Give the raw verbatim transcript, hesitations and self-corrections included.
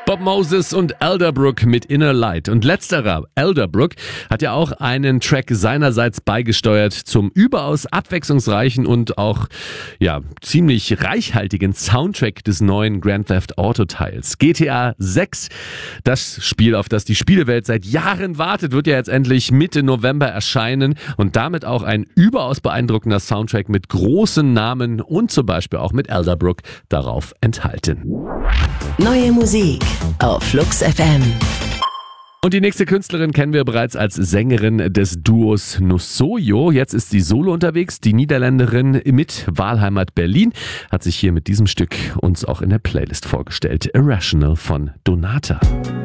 Bob Moses und Elderbrook mit Inner Light. Und letzterer, Elderbrook, hat ja auch einen Track seinerseits beigesteuert zum überaus abwechslungsreichen und auch ja ziemlich reichhaltigen Soundtrack des neuen Grand Theft Auto Teils. G T A sechs, das Spiel, auf das die Spielewelt seit Jahren wartet, wird ja jetzt endlich Mitte November erscheinen und damit auch ein überaus beeindruckender Soundtrack mit großen Namen und zum Beispiel auch mit Elderbrook darauf enthalten. Neue Musik auf Flux F M. Und die nächste Künstlerin kennen wir bereits als Sängerin des Duos Nussoyo. Jetzt ist sie solo unterwegs. Die Niederländerin mit Wahlheimat Berlin hat sich hier mit diesem Stück uns auch in der Playlist vorgestellt. Irrational von Donata.